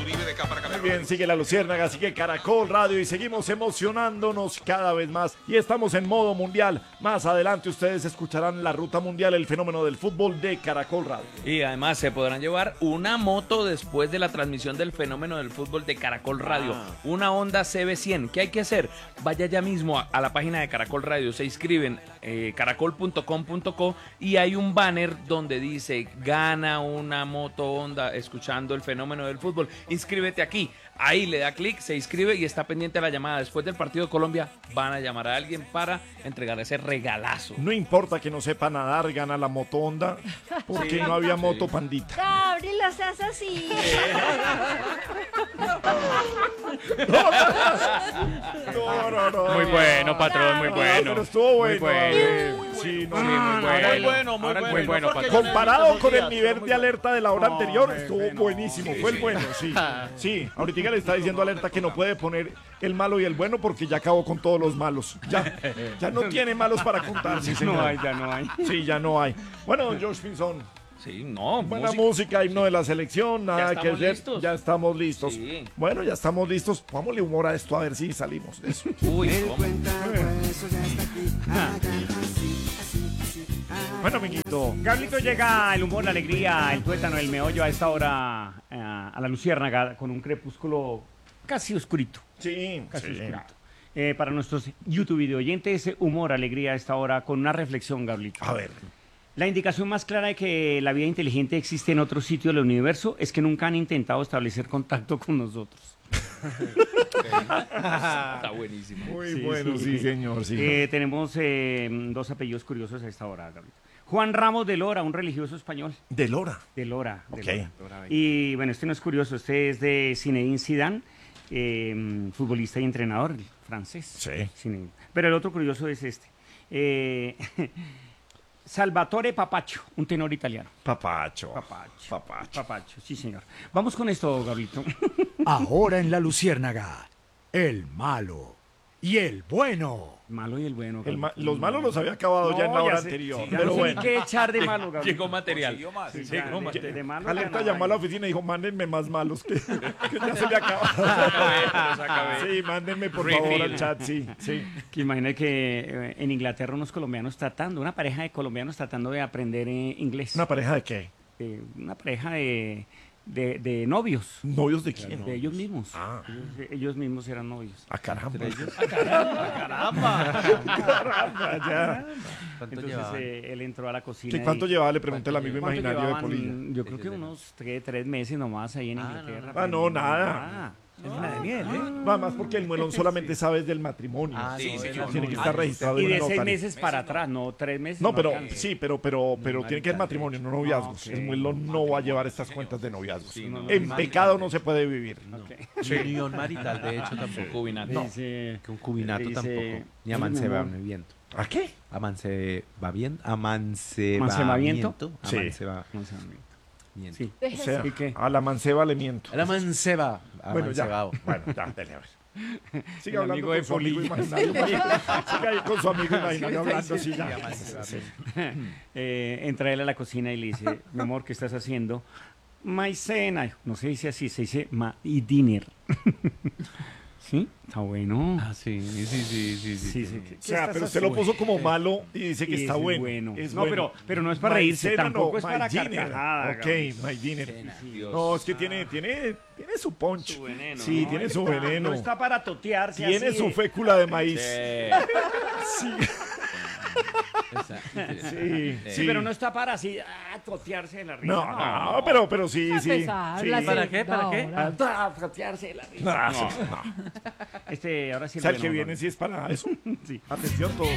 Muy bien, sigue la Luciérnaga, sigue Caracol Radio y seguimos emocionándonos cada vez más. Y estamos en modo mundial. Más adelante ustedes escucharán la ruta mundial, el fenómeno del fútbol de Caracol Radio. Y además se podrán llevar una moto después de la transmisión del fenómeno del fútbol de Caracol Radio. Una Honda CB100. ¿Qué hay que hacer? Vaya ya mismo a la página de Caracol Radio. Se inscriben caracol.com.co y hay un banner donde dice gana una moto Honda escuchando el fenómeno del fútbol. Inscríbete aquí. Ahí le da clic, se inscribe y está pendiente a la llamada. Después del partido de Colombia van a llamar a alguien para entregar ese regalazo. No importa que no sepa nadar, gana la moto Honda, porque no había moto Pandita. Gabriel, lo seas así. No. Muy bueno, patrón, muy bueno. Pero estuvo bueno. Muy bueno. Sí, no, muy bueno, patrón. Comparado con el nivel de alerta de la hora anterior, estuvo buenísimo. Fue el bueno, sí. Sí, ahorita le está diciendo alerta que no puede poner el malo y el bueno porque ya acabó con todos los malos. Ya no tiene malos para contar. Sí, No hay, ya no hay. Sí, ya no hay. Bueno, George Pinzón. Sí, no, Buena música, himno de la selección, nada que hacer. listos. Ya estamos listos. Sí. Bueno, ya estamos listos. Póngale humor a esto a ver si salimos de eso. Uy, Bueno, amiguito. Carlito, llega el humor, la alegría, el tuétano, el meollo a esta hora a la Luciérnaga con un crepúsculo casi oscurito. Sí, Casi sí. oscurito. Para nuestros YouTube video oyentes, humor, alegría a esta hora con una reflexión, Gabrielito. A ver. La indicación más clara de que la vida inteligente existe en otro sitio del universo es que nunca han intentado establecer contacto con nosotros. está buenísimo. Muy bueno, sí, señor. Sí. Tenemos dos apellidos curiosos a esta hora, Gabriel. Juan Ramos de Lora, un religioso español. De Lora. De Lora. Ok. Lora. Y bueno, este no es curioso, este es de Zinedine Zidane, futbolista y entrenador francés. Sí. Zinedine. Pero el otro curioso es este. Salvatore Papaccio, un tenor italiano. Papacho. Papaccio, sí señor. Vamos con esto, Gabrielito. Ahora en la Luciérnaga, el malo y el bueno. Malo y el bueno. Los malos los había acabado ya en la hora anterior. Ya pero no sé bueno. ni qué echar de malo, Gabriel. Llegó material. De malo Alerta ya no llamó a la hay. oficina y dijo, mándenme más malos que ya se me acaba. Sí, mándenme por favor al chat, sí. Que imagina que en Inglaterra una pareja de colombianos tratando de aprender inglés. ¿Una pareja de qué? Una pareja de novios. ¿Novios de quién? De ellos mismos. Ah. Ellos mismos eran novios. Ah, caramba. Caramba. Ya. Entonces él entró a la cocina. ¿Cuánto llevaba? Le pregunté al amigo ¿Cuánto imaginario de llevaban? Polilla. Yo creo que unos 3 meses nomás ahí en Inglaterra. Ah, no, nada. Es luna de miel, ¿eh? Más porque el muelón solamente sabe del matrimonio. Sí, señor. Tiene que estar registrado Y en de una 6 notaría. meses para atrás, no 3 meses. No, pero alcanza. sí, pero tiene que ser matrimonio, no noviazgos. ok. El muelón no va a llevar estas cuentas de noviazgos. Sí, no, En pecado no se puede vivir. Ni unión marital, de hecho, tampoco. Concubinato. No. Dice- Que un cubinato Dice- tampoco. Ni amancebamiento. ¿A qué? Amancebamiento. ¿Amancebamiento? Sí. Amancebamiento. Sí. O sea, ¿Y qué? a la manceba le miento. La manceba. Bueno, ya. Amancebado. Bueno, ya, dele a ver. Siga El hablando amigo con de su amigo Polilla. imaginario. Siga ahí con su amigo imaginario hablando así ya. Entra él a la cocina y le dice, mi amor, ¿qué estás haciendo? Maicena. No se dice así, se dice y dinner. ¿Sí? Está bueno. Ah, sí. Sí. O sea, pero usted lo puso como malo y dice que está Es bueno. Es no, bueno. pero no es para reírse, Maicena, tampoco no, es para my dinner. carcajada. Ok, Gabriel. my dinner. Dios. No, es que tiene su punch. Su veneno, Sí, ¿no? tiene su veneno. No está para totearse Tiene así su fécula de maíz. Sí. Sí, Sí, pero no está para así totearse de la risa. No, pero sí, sí. Empezar, sí. la ¿Para qué? ¿Para qué? ahora. Totearse de la risa. No. Ahora sí. O sea, el que bueno, viene sí es para eso. Sí. Atención todos.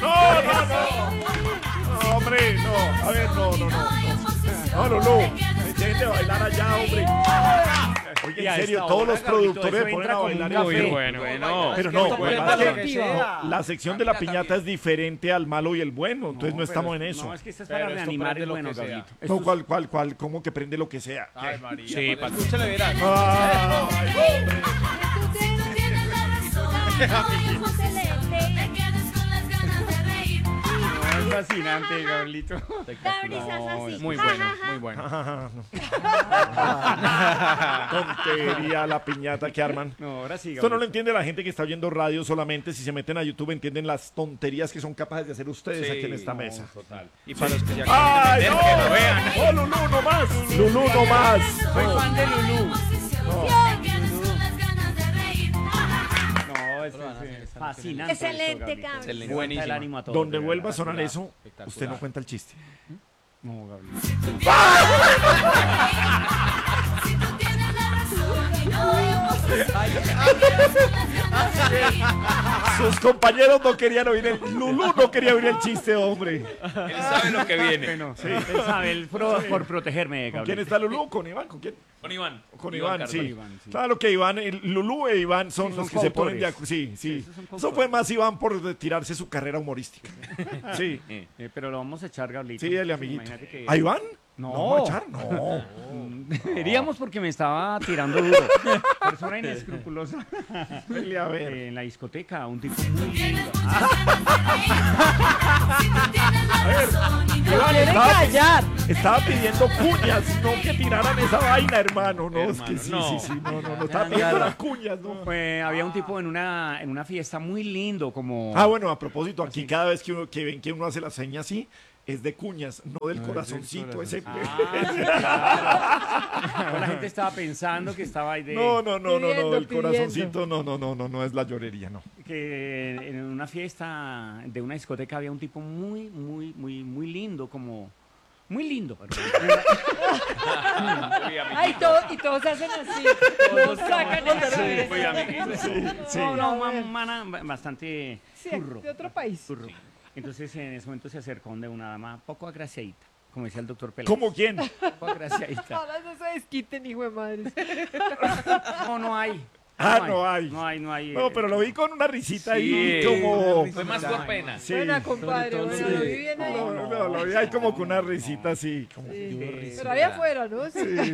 No, hombre, no. A ver, no. Dejen de bailar allá, hombre. Oye, Y a en serio, esta todos hora, los Gabrielito, productores eso ponen entra a como bailar un en café. serio. Bueno. Pero no, Esto pues, puede vale, ser activa. la sección de la piñata es diferente al malo y el bueno, entonces no estamos en eso. No, es que esto es para Pero esto reanimar prende el lo bueno, que sea. Gabrielito. No, Esto es- ¿cuál? ¿Cómo que prende lo que sea? Ay, María. Sí, Escúchale, verás. Ay, hombre. Tú tienes la razón. Excelente. fascinante, Gabrielito. Da risas así. Muy Ja, bueno, ja, ja. muy bueno. Tontería la piñata que arman. No, ahora sí, Esto no lo Gabrielito. entiende la gente que está oyendo radio solamente. Si se meten a YouTube entienden las tonterías que son capaces de hacer ustedes aquí en esta mesa. Total. Y para los que ya ¡Ay, quieren no! entender, que lo vean. ¡Oh, Lulú, no más! ¡Lulú, no más! Soy fan de Lulú. No, es fascinante. Excelente, Gabrielito. Gabriel. Excelente. Levanta Buenísima. el ánimo a todos. Donde de vuelva a verdad. sonar eso, Espectacular. usted no cuenta el chiste. No, Gabrielito. Sus compañeros no querían oír Lulú no quería oír el chiste, hombre. Él sabe lo que viene. Bueno, él sabe, por protegerme, ¿Con quién Gabriel. está Lulú? ¿Con Iván? ¿Con quién? Con Iván. Con Iván, Carvajal. sí. Iván, sí. Claro que Iván, Lulú e Iván son Sí, los son que se ponen de coautores. acuerdo. Sí, sí. Esos son Eso coautores. fue más Iván por retirarse su carrera humorística. Sí. Pero lo vamos a echar, Gabrielito. Sí, dale, amiguito. Imagínate que... ¿A Iván? No. ¿Lo vamos a echar? No. Deberíamos porque me estaba tirando duro. Persona inescrupulosa. Dele a ver. En la discoteca, un tipo muy lindo. Estaba pidiendo cuñas, no que tiraran esa vaina, hermano. No, es que Hermano, sí, no. sí, sí. No. Estaba pidiendo las cuñas, no. Había un tipo en una fiesta muy lindo, como... Ah, bueno, a propósito, aquí cada vez que ven que uno hace la seña así, es de cuñas, no del corazoncito ese. La gente estaba pensando que estaba ahí de... No, del pidiendo. corazoncito, no es la llorería, no. Que en una fiesta de una discoteca había un tipo muy lindo, como... Muy lindo. Ay, y todos hacen así. Todos sacan el revés. Muy amiguito. Sí. No, bastante Sí, churro. de otro país. Churro. Entonces en ese momento se acercó de una dama poco agraciadita, como decía el doctor Peláez. ¿Cómo quién? Poco agraciadita. Ahora no se desquiten, hijo de madre. No hay. Ah, no hay. No hay. No, pero lo vi con una risita ahí Sí. como... Fue más por pena. Sí. Buena, compadre. Sobre todo, Bueno, sí. lo vi bien ahí. No, lo vi ahí como con una risita así. Como... Sí. Pero ahí afuera, ¿no? Sí. Sí.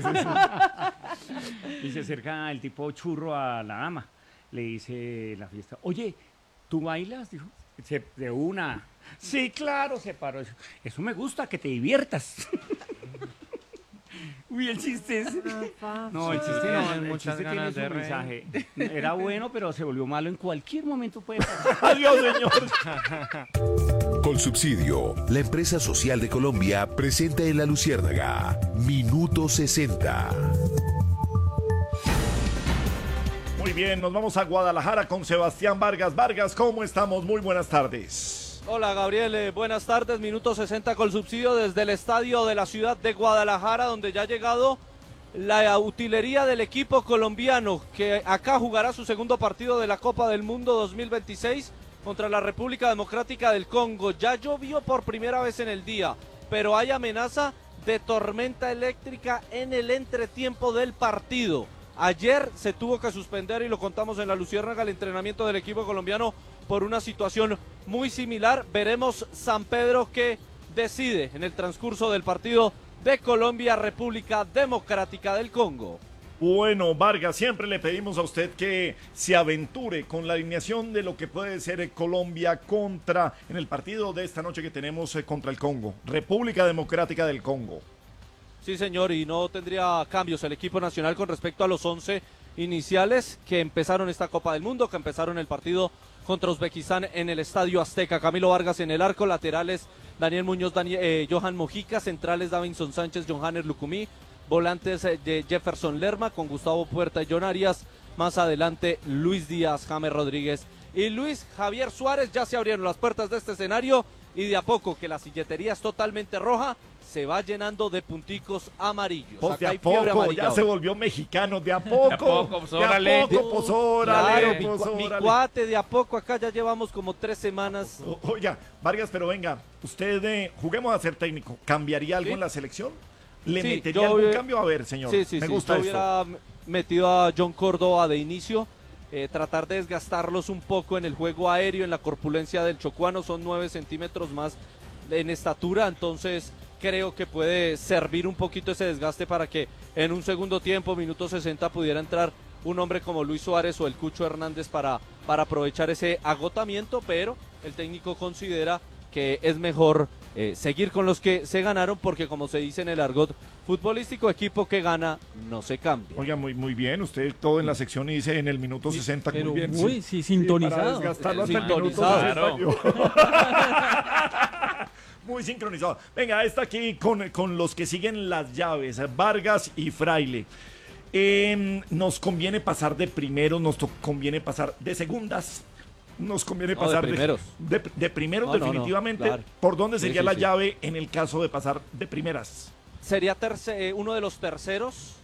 Y se acerca el tipo churro a la dama. Le dice la fiesta, oye, ¿tú bailas? Dijo. De una. Sí, claro, se paró. Eso me gusta, que te diviertas. Uy, el chiste es... No, el chiste no, el muchas chiste tiene ganas su de reír. mensaje. Era bueno, pero se volvió malo en cualquier momento puede pasar. Adiós, señor. Colsubsidio, la empresa social de Colombia, presenta en La Luciérnaga, Minuto 60. Muy bien, nos vamos a Guadalajara con Sebastián Vargas. Vargas, ¿cómo estamos? Muy buenas tardes. Hola Gabriel, buenas tardes, minuto 60 con subsidio desde el estadio de la ciudad de Guadalajara, donde ya ha llegado la utilería del equipo colombiano, que acá jugará su segundo partido de la Copa del Mundo 2026 contra la República Democrática del Congo. Ya llovió por primera vez en el día, pero hay amenaza de tormenta eléctrica en el entretiempo del partido. Ayer se tuvo que suspender, y lo contamos en La Luciérnaga, el entrenamiento del equipo colombiano por una situación muy similar. Veremos San Pedro qué decide en el transcurso del partido de Colombia-República Democrática del Congo. Bueno, Vargas, siempre le pedimos a usted que se aventure con la alineación de lo que puede ser Colombia en el partido de esta noche que tenemos contra el Congo, República Democrática del Congo. Sí, señor, y no tendría cambios el equipo nacional con respecto a los 11 iniciales que empezaron esta Copa del Mundo, que empezaron el partido contra Uzbekistán en el Estadio Azteca. Camilo Vargas en el arco, laterales Daniel Muñoz, Johan Mojica, centrales Davinson Sánchez, Johanner Lucumí, volantes de Jefferson Lerma con Gustavo Puerta y John Arias, más adelante Luis Díaz, James Rodríguez y Luis Javier Suárez. Ya se abrieron las puertas de este escenario y de a poco, que la silletería es totalmente roja, se va llenando de punticos amarillos. Pues de Acá a hay fiebre poco, amarilla ya hoy. se volvió mexicano, de a poco. De a poco, pues, de a órale. poco, pues órale, Claro, pues, mi órale. cuate, de a poco, acá ya llevamos como 3 semanas. Oiga, Vargas, pero venga, usted, juguemos a ser técnico, ¿cambiaría algo ¿Sí? en la selección? ¿Le Sí, metería yo algún hubiera- cambio? A ver, señor, Sí, me gusta yo esto. hubiera metido a John Córdoba de inicio, tratar de desgastarlos un poco en el juego aéreo, en la corpulencia del chocuano. Son 9 centímetros más en estatura, entonces creo que puede servir un poquito ese desgaste para que en un segundo tiempo, minuto 60, pudiera entrar un hombre como Luis Suárez o el Cucho Hernández para aprovechar ese agotamiento, pero el técnico considera que es mejor seguir con los que se ganaron, porque como se dice en el argot futbolístico, equipo que gana no se cambia. Oiga, muy bien, usted todo en la sección y dice en el minuto 60, pero muy bien. muy, sí, sintonizado. Para desgastarlo hasta el minuto Sintonizado. 60. Muy sincronizado. Venga, está aquí con los que siguen las llaves, Vargas y Fraile. Nos conviene pasar de primeros, conviene pasar de segundas. Nos conviene pasar de primeros. De primeros, No, definitivamente. claro. ¿Por dónde sería Sí, la sí. llave en el caso de pasar de primeras? Sería uno de los terceros.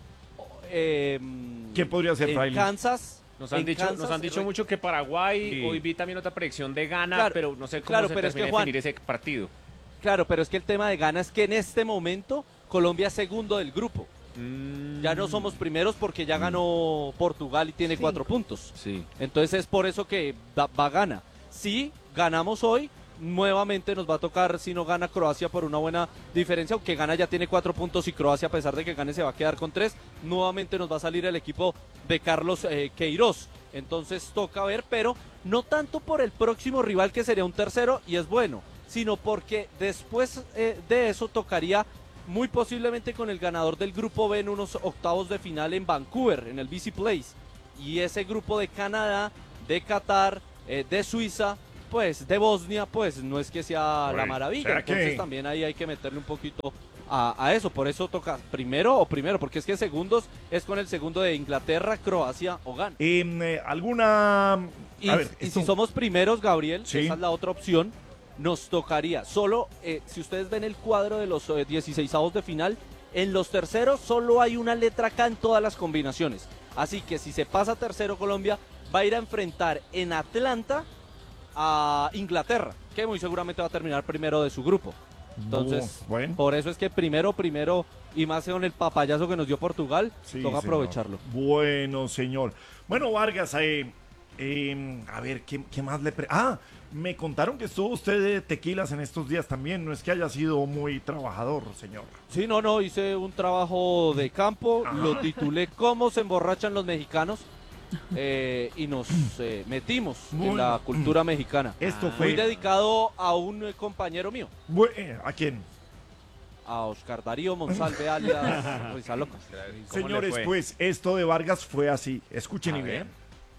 ¿Quién podría ser, en Fraile? Kansas. Nos han dicho mucho que Paraguay, Sí. hoy vi también otra predicción de Ghana, Claro, pero no sé cómo claro, se pero es que, termina de Juan, definir ese partido. Claro, pero es que el tema de Ghana es que en este momento Colombia es segundo del grupo. Ya no somos primeros porque ya ganó Portugal y tiene 4 puntos. Sí. Entonces es por eso que va Ghana. Si ganamos hoy, nuevamente nos va a tocar, si no gana Croacia por una buena diferencia, aunque Ghana ya tiene 4 puntos y Croacia, a pesar de que gane, se va a quedar con 3, nuevamente nos va a salir el equipo de Carlos Queiroz. Entonces toca ver, pero no tanto por el próximo rival, que sería un tercero y es bueno, sino porque después de eso tocaría muy posiblemente con el ganador del grupo B en unos octavos de final en Vancouver, en el BC Place. Y ese grupo de Canadá, de Qatar, de Suiza, pues de Bosnia, pues no es que sea la maravilla. ¿será Entonces que? también ahí hay que meterle un poquito a eso. Por eso toca primero, porque es que segundos es con el segundo de Inglaterra, Croacia o Ghana. ¿Alguna...? Y, A ver, y esto- si somos primeros, Gabriel, Sí. esa es la otra opción, nos tocaría solo, si ustedes ven el cuadro de los 16avos de final, en los terceros solo hay una letra K en todas las combinaciones. Así que si se pasa tercero Colombia, va a ir a enfrentar en Atlanta a Inglaterra, que muy seguramente va a terminar primero de su grupo. Entonces, bueno. por eso es que primero, y más con el papayazo que nos dio Portugal, Sí, toca señor. aprovecharlo. Bueno, señor. Bueno, Vargas, a ver, ¿qué más le... me contaron que estuvo usted de tequilas en estos días también. No es que haya sido muy trabajador, señor. Sí, no, hice un trabajo de campo, lo titulé ¿Cómo se emborrachan los mexicanos? Y nos metimos en la cultura mexicana. Esto Fui fue... dedicado a un compañero mío, ¿A quién? a Oscar Darío Monsalve, alias Rizaloca. ¿Cómo Señores, le fue? pues esto de Vargas fue así. Escuchen A y ver. vean.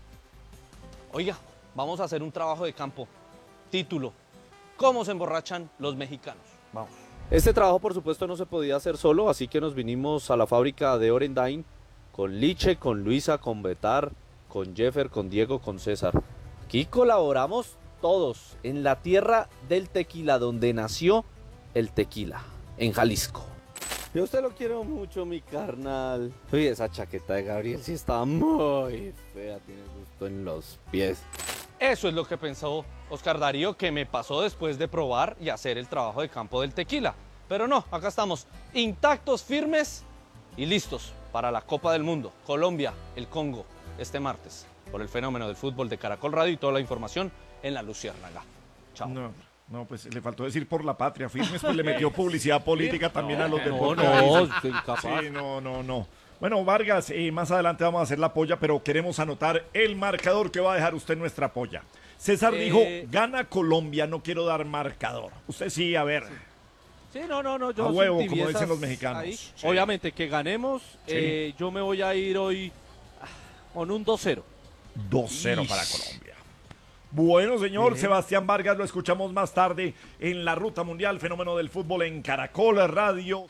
Oiga, vamos a hacer un trabajo de campo. Título: ¿Cómo se emborrachan los mexicanos? Vamos. Este trabajo, por supuesto, no se podía hacer solo, así que nos vinimos a la fábrica de Orendain con Liche, con Luisa, con Betar, con Jeffer, con Diego, con César. Aquí colaboramos todos en la tierra del tequila, donde nació el tequila, en Jalisco. Yo a usted lo quiero mucho, mi carnal. Uy, esa chaqueta de Gabriel sí está muy fea, tiene gusto en los pies. Eso es lo que pensó Oscar Darío, que me pasó después de probar y hacer el trabajo de campo del tequila. Pero no, acá estamos, intactos, firmes y listos para la Copa del Mundo. Colombia, el Congo, este martes, por el fenómeno del fútbol de Caracol Radio, y toda la información en La Luciérnaga. Chao. No, pues le faltó decir por la patria. Firmes, pues le metió publicidad política también a los deportes. estoy incapaz. Sí, no. Bueno, Vargas, más adelante vamos a hacer la polla, pero queremos anotar el marcador que va a dejar usted nuestra polla. César dijo, gana Colombia, no quiero dar marcador. Usted sí, a ver. Sí, no, yo A huevo, sin como tibiezas dicen los mexicanos. ahí. Sí. Obviamente que ganemos, Sí. yo me voy a ir hoy con un 2-0. 2-0 para Colombia. Bueno, señor Sebastián Vargas, lo escuchamos más tarde en la Ruta Mundial, fenómeno del fútbol en Caracol Radio.